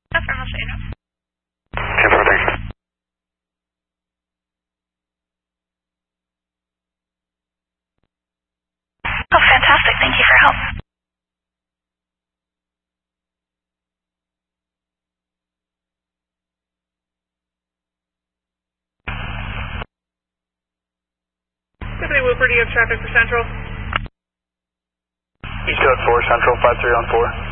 That's from Los Angeles. 10-4, thanks. Oh, fantastic. Thank you for your help. Tiffany Wooper, do you have traffic for Central? East Coast 4, Central, 53 on 4.